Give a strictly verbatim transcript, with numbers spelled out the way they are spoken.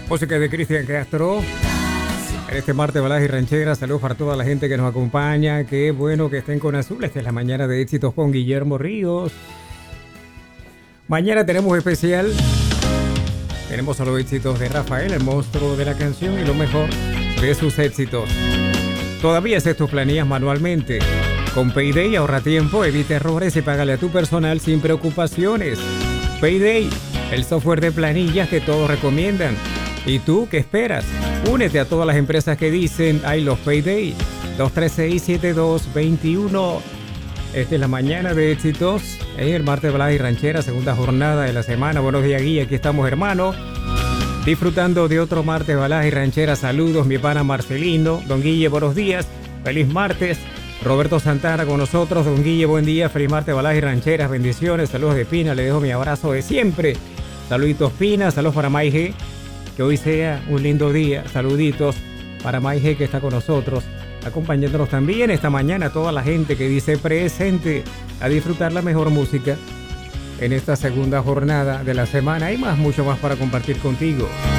Música de Cristian Castro. En este martes Baladas y Rancheras, saludos para toda la gente que nos acompaña. Qué bueno que estén con Azul. Esta es la mañana de éxitos con Guillermo Ríos. Mañana tenemos especial. Tenemos a los éxitos de Rafael, el monstruo de la canción, y lo mejor de sus éxitos. Todavía haces tus planillas manualmente. Con Payday ahorra tiempo, evita errores y págale a tu personal sin preocupaciones. Payday, el software de planillas que todos recomiendan. ¿Y tú qué esperas? Únete a todas las empresas que dicen I love Payday. dos tres seis, siete dos dos uno. Esta es la mañana de éxitos en el martes Baladas y Rancheras, segunda jornada de la semana. Buenos días, Guilla, aquí estamos, hermano. Disfrutando de otro martes Baladas y Rancheras. Saludos, mi pana Marcelino. Don Guille, buenos días. Feliz martes. Roberto Santana con nosotros. Don Guille, buen día. Feliz martes Baladas y Rancheras. Bendiciones. Saludos de Pina. Le dejo mi abrazo de siempre. Saluditos, Pina. Saludos para Maige. Que hoy sea un lindo día. Saluditos para Maige, que está con nosotros, acompañándonos también esta mañana. Toda la gente que dice presente a disfrutar la mejor música en esta segunda jornada de la semana. Hay más, mucho más para compartir contigo.